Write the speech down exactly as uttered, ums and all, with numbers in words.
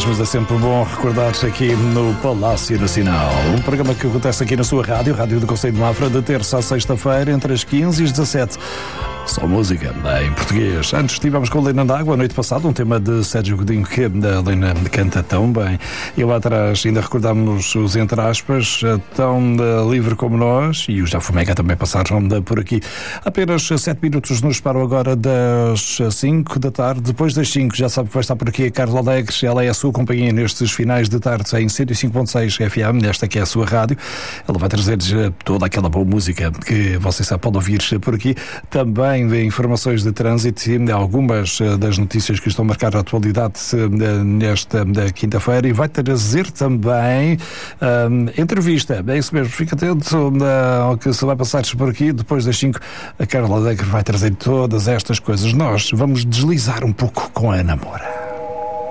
mais, mas é sempre bom recordar-se aqui no Palácio Nacional. Um programa que acontece aqui na sua rádio, Rádio do Concelho de Mafra, de terça a sexta-feira, entre as quinze e as dezassete. Só música em português. Antes estivemos com Lena d'Água, a noite passada, um tema de Sérgio Godinho que a Lena canta tão bem. E lá atrás ainda recordámos os entre aspas, tão livre como nós, e os da Fumega também passaram por aqui. Apenas sete minutos nos param agora das cinco da tarde. Depois das cinco, já sabe que vai estar por aqui a Carla Alegre. Ela é a sua companhia nestes finais de tarde em cento e cinco ponto seis F M, esta que é a sua rádio. Ela vai trazer-lhes toda aquela boa música que vocês já podem ouvir por aqui. Também de informações de trânsito e algumas das notícias que estão a marcar a atualidade nesta quinta-feira, e vai trazer também um, entrevista. É isso mesmo, fica atento uh, ao que se vai passar por aqui. Depois das cinco, a Carla Alegre vai trazer todas estas coisas. Nós vamos deslizar um pouco com a Ana Moura.